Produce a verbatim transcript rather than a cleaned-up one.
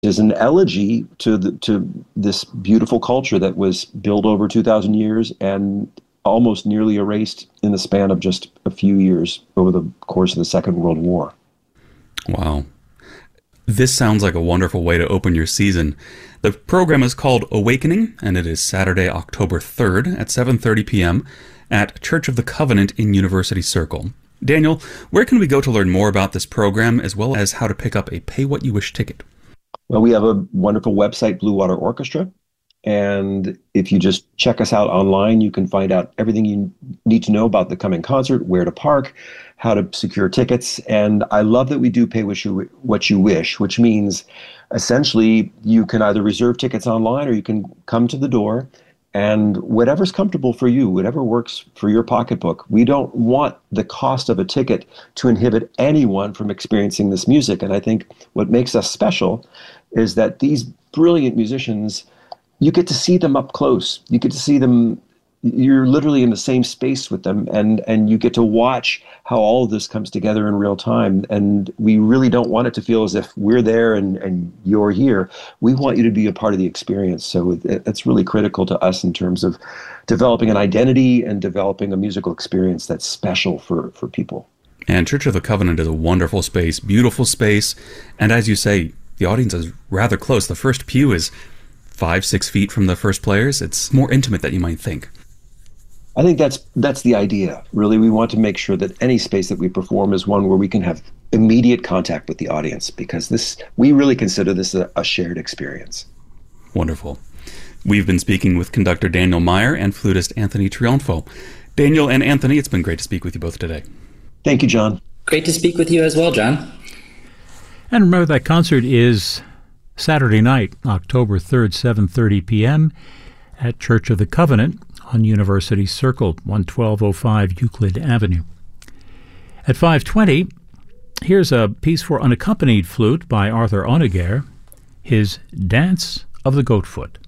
is an elegy to the, to this beautiful culture that was built over two thousand years and almost nearly erased in the span of just a few years over the course of the Second World War. Wow. This sounds like a wonderful way to open your season. The program is called Awakening, and it is Saturday, October third at seven thirty p.m. at Church of the Covenant in University Circle. Daniel, where can we go to learn more about this program, as well as how to pick up a pay-what-you-wish ticket? Well, we have a wonderful website, Blue Water Orchestra, and if you just check us out online, you can find out everything you need to know about the coming concert, where to park, how to secure tickets. And I love that we do pay what you, what you wish, which means essentially you can either reserve tickets online or you can come to the door, and whatever's comfortable for you, whatever works for your pocketbook. We don't want the cost of a ticket to inhibit anyone from experiencing this music. And I think what makes us special is that these brilliant musicians, you get to see them up close. You get to see them, you're literally in the same space with them, and, and you get to watch how all of this comes together in real time. And we really don't want it to feel as if we're there and, and you're here. We want you to be a part of the experience. So it, it's really critical to us in terms of developing an identity and developing a musical experience that's special for, for people. And Church of the Covenant is a wonderful space, beautiful space. And as you say, the audience is rather close. The first pew is five, six feet from the first players. It's more intimate than you might think. I think that's that's the idea, really. We want to make sure that any space that we perform is one where we can have immediate contact with the audience, because this we really consider this a, a shared experience. Wonderful. We've been speaking with conductor Daniel Meyer and flutist Anthony Triunfo. Daniel and Anthony, it's been great to speak with you both today. Thank you, John. Great to speak with you as well, John. And remember, that concert is Saturday night, October third, seven thirty p.m. at Church of the Covenant on University Circle, one twelve oh five Euclid Avenue. At five twenty, here's a piece for unaccompanied flute by Arthur Honegger, his Dance of the Goatfoot.